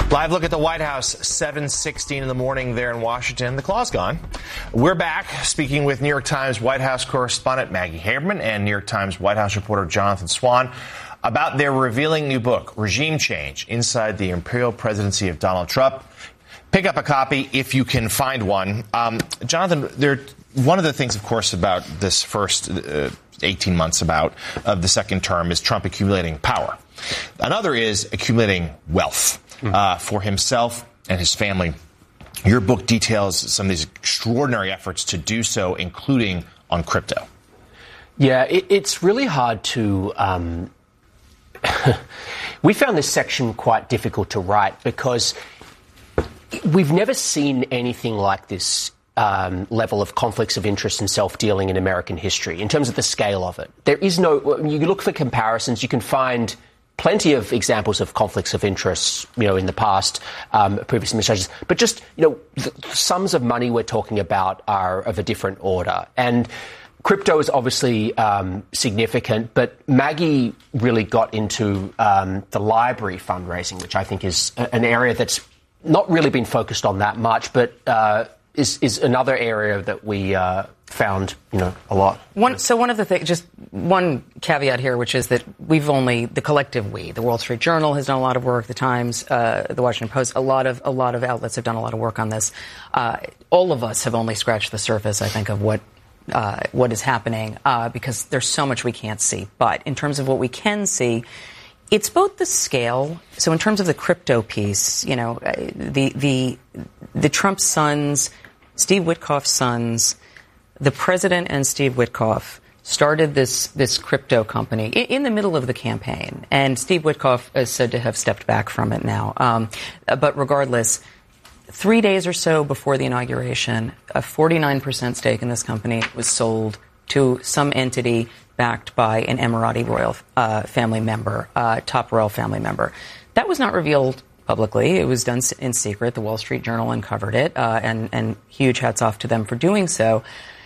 Live look at the White House, 7:16 in the morning there in Washington. The claw's gone. We're back speaking with New York Times White House correspondent Maggie Haberman and New York Times White House reporter Jonathan Swan about their revealing new book, Regime Change, Inside the Imperial Presidency of Donald Trump. Pick up a copy if you can find one. Jonathan, one of the things, of course, about this first 18 months of the second term is Trump accumulating power. Another is accumulating wealth for himself and his family. Your book details some of these extraordinary efforts to do so, including on crypto. Yeah, it's really hard to... we found this section quite difficult to write because we've never seen anything like this level of conflicts of interest and self-dealing in American history in terms of the scale of it. There is no... You look for comparisons, you can find plenty of examples of conflicts of interest, in the past, previous administrations. But just, the sums of money we're talking about are of a different order. And crypto is obviously significant, but Maggie really got into the library fundraising, which I think is an area that's not really been focused on that much, but is another area that we found, a lot. One of the things, just one caveat here, which is that the collective we, the Wall Street Journal has done a lot of work, the Times, the Washington Post, a lot of outlets have done a lot of work on this. All of us have only scratched the surface, I think, of what is happening, because there's so much we can't see. But in terms of what we can see, it's both the scale. So in terms of the crypto piece, the Trump sons, Steve Witkoff's sons, the president and Steve Witkoff started this crypto company in the middle of the campaign. And Steve Witkoff is said to have stepped back from it now. But regardless, 3 days or so before the inauguration, a 49% stake in this company was sold to some entity backed by an Emirati royal family member, top royal family member. That was not revealed publicly. It was done in secret. The Wall Street Journal uncovered it, and huge hats off to them for doing so.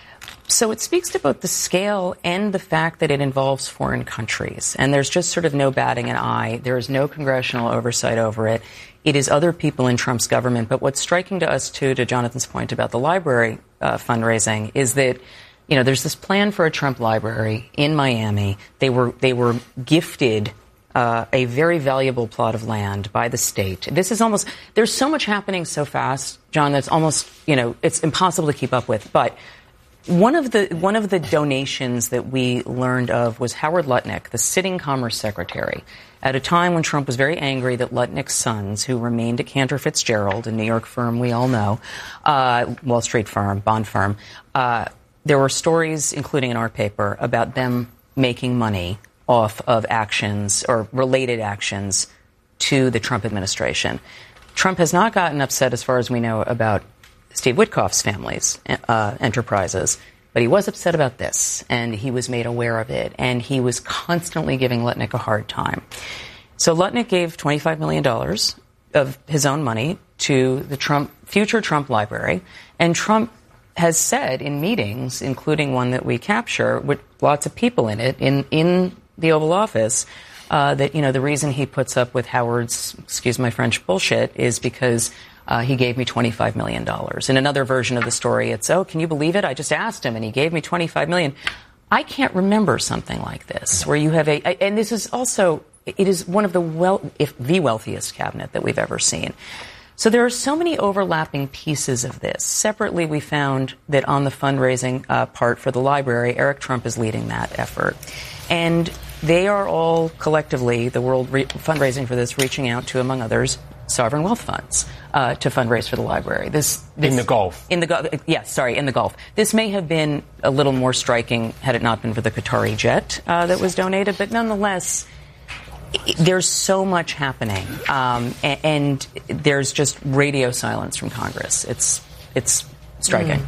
So it speaks to both the scale and the fact that it involves foreign countries. And there's just sort of no batting an eye. There is no congressional oversight over it. It is other people in Trump's government. But what's striking to us, too, to Jonathan's point about the library fundraising, is that there's this plan for a Trump library in Miami. They were gifted a very valuable plot of land by the state. There's so much happening so fast, John, that's almost, it's impossible to keep up with. But one of the donations that we learned of was Howard Lutnick, the sitting Commerce Secretary, at a time when Trump was very angry that Lutnick's sons, who remained at Cantor Fitzgerald, a New York firm we all know, Wall Street firm, bond firm, there were stories, including in our paper, about them making money off of actions or related actions to the Trump administration. Trump has not gotten upset, as far as we know, about Steve Witkoff's family's enterprises, but he was upset about this, and he was made aware of it, and he was constantly giving Lutnick a hard time. So Lutnick gave $25 million of his own money to the future Trump library, and Trump has said in meetings, including one that we capture with lots of people in it, in the Oval Office, that, the reason he puts up with Howard's, excuse my French, bullshit is because he gave me $25 million. In another version of the story, it's, can you believe it? I just asked him and he gave me $25 million. I can't remember something like this, where you have and this is also, it is one of the wealthiest cabinet that we've ever seen. So there are so many overlapping pieces of this. Separately, we found that on the fundraising part for the library, Eric Trump is leading that effort. And they are all collectively, the world fundraising for this, reaching out to, among others, sovereign wealth funds to fundraise for the library. This in the Gulf. In the Gulf. This may have been a little more striking had it not been for the Qatari jet that was donated, but nonetheless, there's so much happening, and there's just radio silence from Congress. It's striking.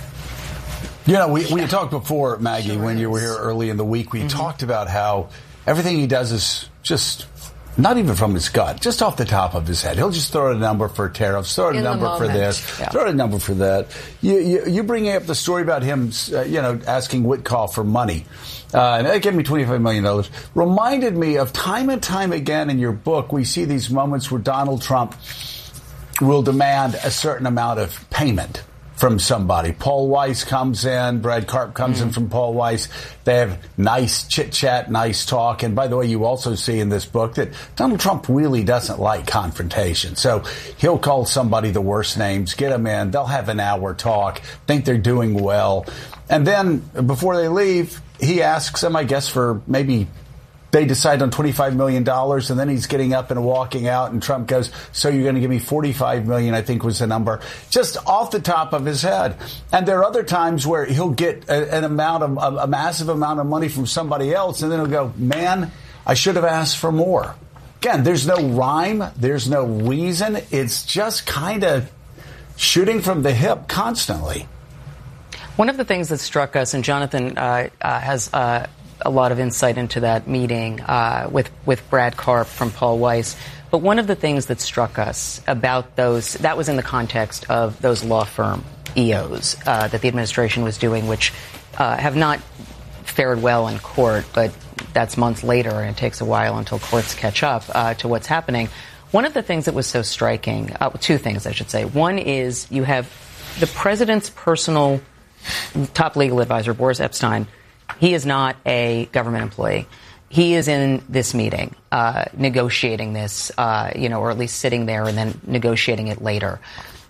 Yeah, we had talked before, Maggie, when you were here early in the week. We talked about how everything he does is just not even from his gut, just off the top of his head. He'll just throw out a number for tariffs, throw out a number for this, throw out a number for that. You bringing up the story about him, asking Witkoff for money. And that gave me $25 million. Reminded me of time and time again in your book, we see these moments where Donald Trump will demand a certain amount of payment from somebody. Paul Weiss comes in, Brad Karp comes in from Paul Weiss. They have nice chit-chat, nice talk. And by the way, you also see in this book that Donald Trump really doesn't like confrontation. So he'll call somebody the worst names, get them in, they'll have an hour talk, think they're doing well. And then before they leave, he asks them, I guess, for maybe they decide on $25 million, and then he's getting up and walking out, and Trump goes, so you're going to give me $45 million, I think was the number, just off the top of his head. And there are other times where he'll get a massive amount of money from somebody else, and then he'll go, man, I should have asked for more. Again, there's no rhyme, there's no reason. It's just kind of shooting from the hip constantly. One of the things that struck us, and Jonathan has a lot of insight into that meeting with Brad Karp from Paul Weiss. But one of the things that struck us about those, that was in the context of those law firm EOs that the administration was doing, which have not fared well in court, but that's months later, and it takes a while until courts catch up to what's happening. One of the things that was so striking, two things, I should say. One is you have the president's personal top legal advisor, Boris Epstein. He is not a government employee. He is in this meeting, negotiating this, or at least sitting there and then negotiating it later.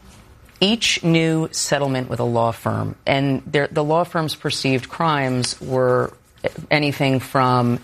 Each new settlement with a law firm, and the law firm's perceived crimes were anything from,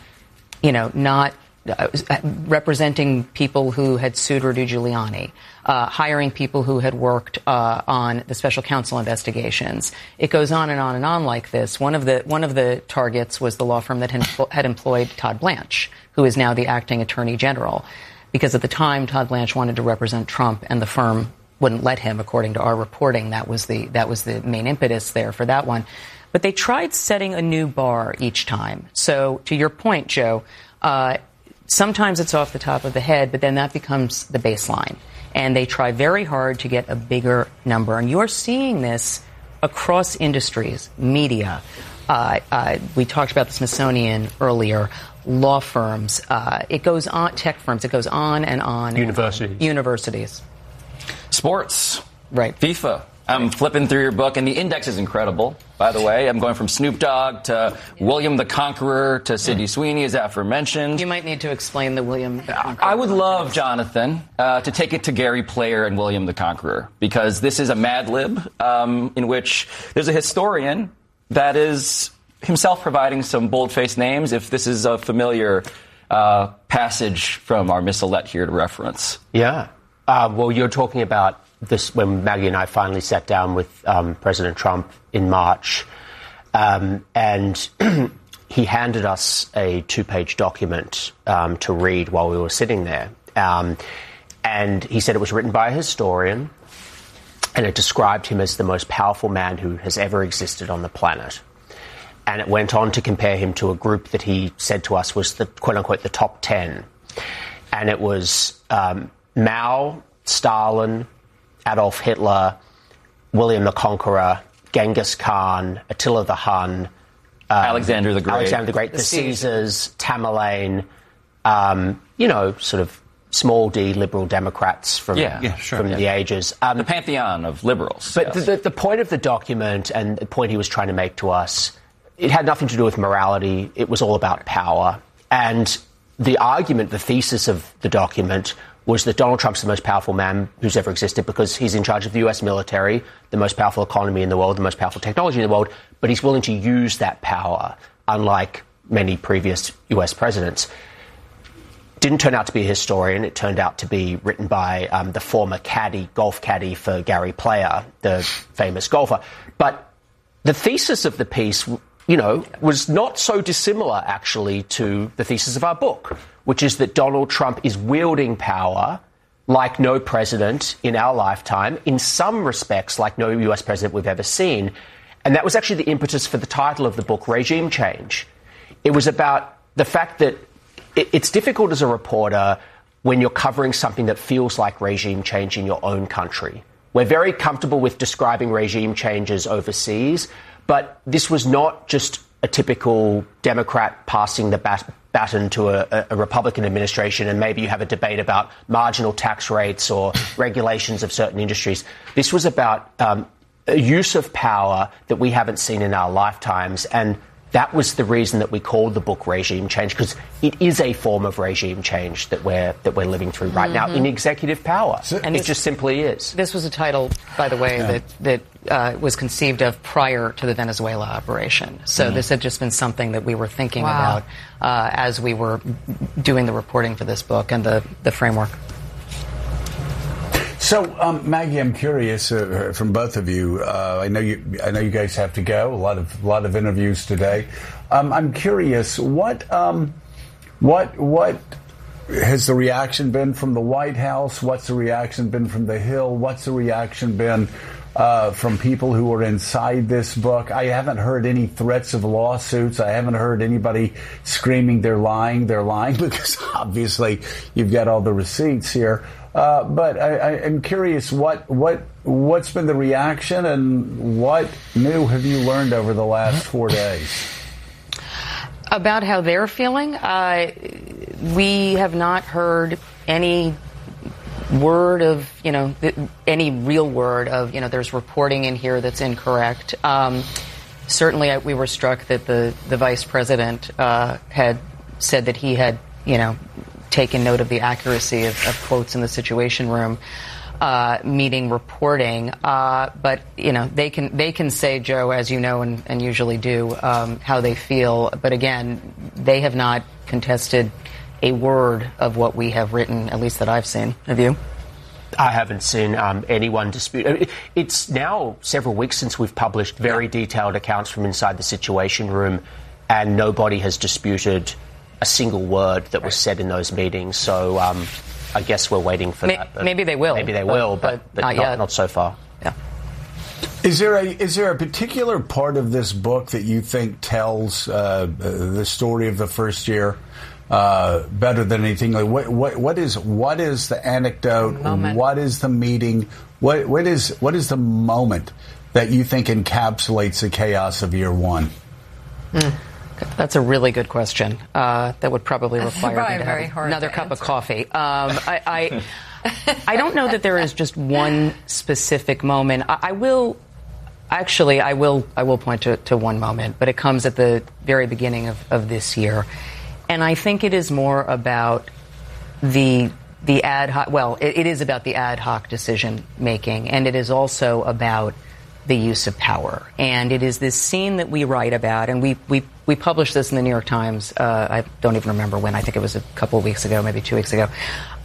not representing people who had sued Rudy Giuliani, hiring people who had worked on the special counsel investigations. It goes on and on and on like this. One of the targets was the law firm that had employed Todd Blanche, who is now the acting attorney general, because at the time Todd Blanche wanted to represent Trump, and the firm wouldn't let him, according to our reporting. That was the main impetus there for that one. But they tried setting a new bar each time. So to your point, Joe, sometimes it's off the top of the head, but then that becomes the baseline. And they try very hard to get a bigger number. And you're seeing this across industries, media. We talked about the Smithsonian earlier, law firms. It goes on, tech firms. It goes on and on. Universities. Sports. Right. FIFA. I'm flipping through your book, and the index is incredible, by the way. I'm going from Snoop Dogg to William the Conqueror to Sydney Sweeney, as aforementioned. You might need to explain the William the Conqueror. I would love, Jonathan, to take it to Gary Player and William the Conqueror, because this is a Mad Lib in which there's a historian that is himself providing some bold-faced names, if this is a familiar passage from our missalette here to reference. Yeah. Well, you're talking about this when Maggie and I finally sat down with President Trump in March, and he handed us a 2-page document to read while we were sitting there. And he said it was written by a historian, and it described him as the most powerful man who has ever existed on the planet. And it went on to compare him to a group that he said to us was the quote-unquote the top 10. And it was Mao, Stalin, Adolf Hitler, William the Conqueror, Genghis Khan, Attila the Hun, Alexander the Great, the Caesars, Tamerlane, sort of small d liberal Democrats from the ages. The pantheon of liberals. But the point of the document and the point he was trying to make to us, it had nothing to do with morality. It was all about power. And the argument, the thesis of the document was that Donald Trump's the most powerful man who's ever existed because he's in charge of the U.S. military, the most powerful economy in the world, the most powerful technology in the world, but he's willing to use that power, unlike many previous U.S. presidents. Didn't turn out to be a historian. It turned out to be written by the former golf caddy for Gary Player, the famous golfer. But the thesis of the piece, was not so dissimilar, actually, to the thesis of our book, which is that Donald Trump is wielding power like no president in our lifetime, in some respects like no U.S. president we've ever seen. And that was actually the impetus for the title of the book, Regime Change. It was about the fact that it's difficult as a reporter when you're covering something that feels like regime change in your own country. We're very comfortable with describing regime changes overseas, but this was not just a typical Democrat passing the baton to a Republican administration, and maybe you have a debate about marginal tax rates or regulations of certain industries. This was about a use of power that we haven't seen in our lifetimes, and that was the reason that we called the book Regime Change, because it is a form of regime change that we're living through right now in executive power. And it just simply is. This was a title, by the way, that was conceived of prior to the Venezuela operation. So this had just been something that we were thinking about as we were doing the reporting for this book and the framework. So, Maggie, I'm curious from both of you. I know you guys have to go. A lot of interviews today. I'm curious, what has the reaction been from the White House? What's the reaction been from the Hill? What's the reaction been from people who are inside this book? I haven't heard any threats of lawsuits. I haven't heard anybody screaming they're lying, because obviously you've got all the receipts here. But I'm curious, what's been the reaction, and what new have you learned over the last 4 days? About how they're feeling? We have not heard any word of, any real word of, there's reporting in here that's incorrect. Certainly we were struck that the vice president had said that he had, taken note of the accuracy of quotes in the Situation Room meeting reporting. But, they can say, Joe, as you know and usually do, how they feel. But again, they have not contested a word of what we have written, at least that I've seen. Have you? I haven't seen anyone dispute. It's now several weeks since we've published very detailed accounts from inside the Situation Room, and nobody has disputed a single word that was said in those meetings. So I guess we're waiting for that. Maybe they will. Maybe they will, but not so far. Yeah. Is there a particular part of this book that you think tells the story of the first year better than anything? Like what is the anecdote? What is the meeting? What is the moment that you think encapsulates the chaos of year one? That's a really good question. That would probably require me to have another cup of coffee. I don't know that there is just one specific moment. I will point to one moment, but it comes at the very beginning of this year. And I think it is more about the ad hoc. Well, it is about the ad hoc decision making, and it is also about the use of power. And it is this scene that we write about, and we published this in the New York Times. I don't even remember when. I think it was a couple of weeks ago, maybe 2 weeks ago.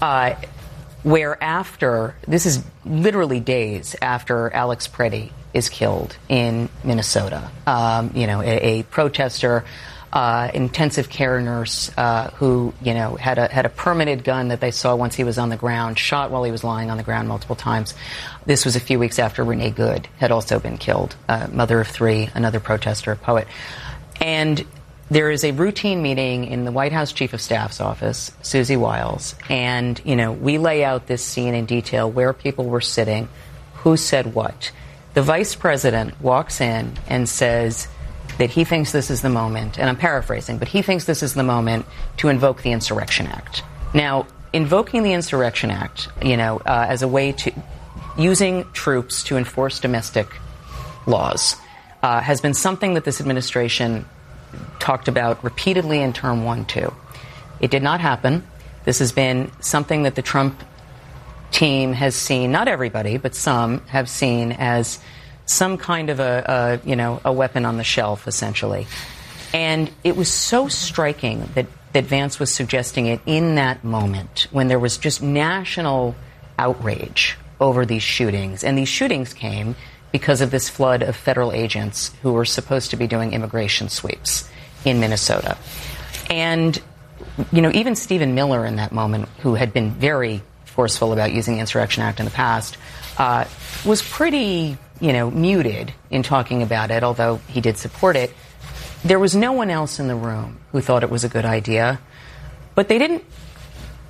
Where after, this is literally days after Alex Preddy is killed in Minnesota. A protester. Intensive care nurse who, had a permanent gun that they saw once he was on the ground, shot while he was lying on the ground multiple times. This was a few weeks after Renee Good had also been killed, mother of three, another protester, poet. And there is a routine meeting in the White House Chief of Staff's office, Susie Wiles, and, we lay out this scene in detail, where people were sitting, who said what. The vice president walks in and says that he thinks this is the moment, and I'm paraphrasing, but he thinks this is the moment to invoke the Insurrection Act. Now, invoking the Insurrection Act, as a way to using troops to enforce domestic laws, has been something that this administration talked about repeatedly in term 1, 2. It did not happen. This has been something that the Trump team has seen, not everybody, but some have seen as some kind of a weapon on the shelf, essentially. And it was so striking that Vance was suggesting it in that moment when there was just national outrage over these shootings. And these shootings came because of this flood of federal agents who were supposed to be doing immigration sweeps in Minnesota. And, even Stephen Miller in that moment, who had been very forceful about using the Insurrection Act in the past, was pretty muted in talking about it, although he did support it. There was no one else in the room who thought it was a good idea, but they didn't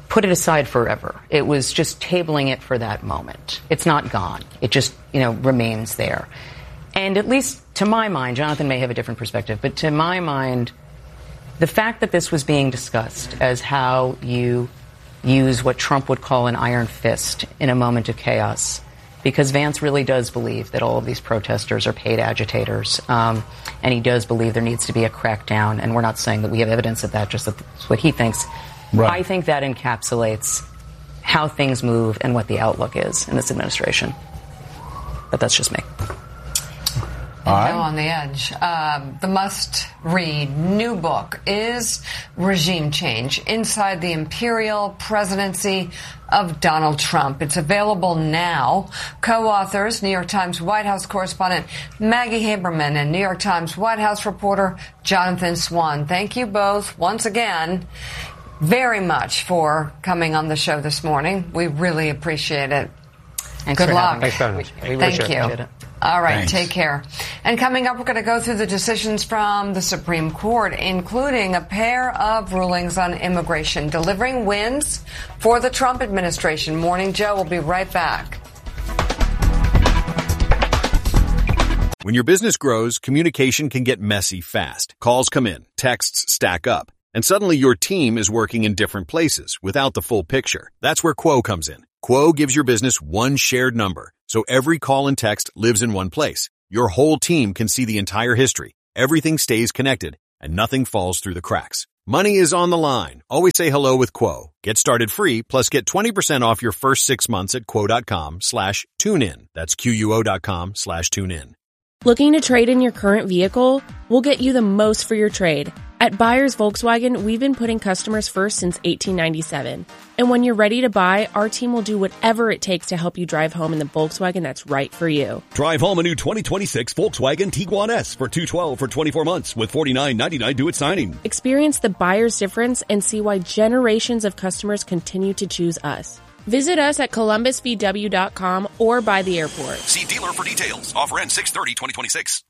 put it aside forever. It was just tabling it for that moment. It's not gone. It just, remains there. And at least to my mind, Jonathan may have a different perspective, but to my mind, the fact that this was being discussed as how you use what Trump would call an iron fist in a moment of chaos, because Vance really does believe that all of these protesters are paid agitators, and he does believe there needs to be a crackdown, and we're not saying that we have evidence of that, just that that's what he thinks. Right. I think that encapsulates how things move and what the outlook is in this administration. But that's just me. Right. On the edge. The must-read new book is Regime Change, Inside the Imperial Presidency of Donald Trump. It's available now. Co-authors, New York Times White House correspondent Maggie Haberman and New York Times White House reporter Jonathan Swan. Thank you both once again very much for coming on the show this morning. We really appreciate it. Thanks Good luck. Thanks very much. Thank you. All right, Thanks. Take care. And coming up, we're going to go through the decisions from the Supreme Court, including a pair of rulings on immigration, delivering wins for the Trump administration. Morning Joe will be right back. When your business grows, communication can get messy fast. Calls come in, texts stack up, and suddenly your team is working in different places without the full picture. That's where Quo comes in. Quo gives your business one shared number, so every call and text lives in one place. Your whole team can see the entire history. Everything stays connected, and nothing falls through the cracks. Money is on the line. Always say hello with Quo. Get started free, plus get 20% off your first 6 months at quo.com/tunein. That's QUO.com/tunein. Looking to trade in your current vehicle? We'll get you the most for your trade. At Buyers Volkswagen, we've been putting customers first since 1897. And when you're ready to buy, our team will do whatever it takes to help you drive home in the Volkswagen that's right for you. Drive home a new 2026 Volkswagen Tiguan S for $212 for 24 months with $49.99 due at signing. Experience the buyer's difference and see why generations of customers continue to choose us. Visit us at columbusvw.com or by the airport. See dealer for details. Offer ends 6/30/2026.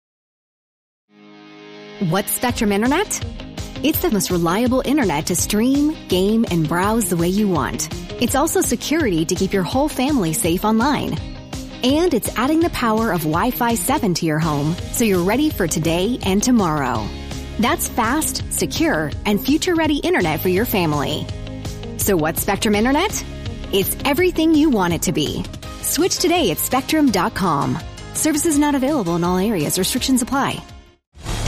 What's Spectrum Internet? It's the most reliable internet to stream, game, and browse the way you want. It's also security to keep your whole family safe online. And it's adding the power of Wi-Fi 7 to your home, so you're ready for today and tomorrow. That's fast, secure, and future-ready internet for your family. So what's Spectrum Internet? It's everything you want it to be. Switch today at Spectrum.com. Services not available in all areas. Restrictions apply.